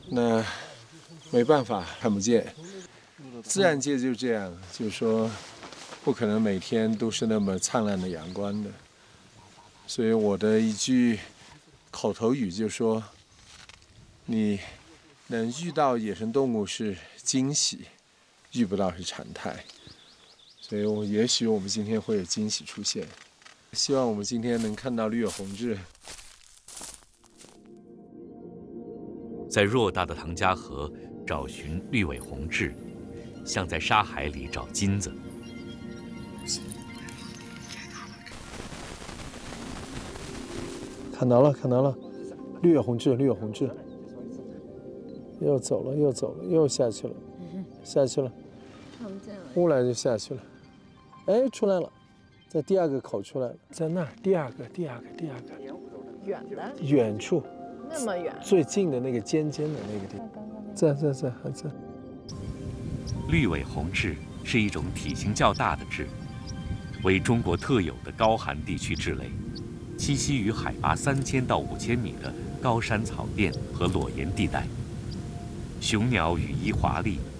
那没办法，看不见。自然界就这样，就是说，不可能每天都是那么灿烂的阳光的。所以我的一句口头语就说：你能遇到野生动物是惊喜，遇不到是常态。所以也许我们今天会有惊喜出现。希望我们今天能看到绿尾红雉。 在偌大的唐家河找寻绿尾红雉，像在沙海里找金子。 看到了，看到了，绿尾红雉，绿尾红雉，又走了，又走了，又下去了，下去了，忽然就下去了，哎，出来了，在第二个口出来了，在那儿，第二个， 远的， 远处， 那么远， 最近的那个尖尖的那个地方，在，还在。 绿尾红雉是一种体型较大的雉，为中国特有的高寒地区雉类，栖息于海拔3000到5000米的高山草甸和裸岩地带。雄鸟羽衣华丽，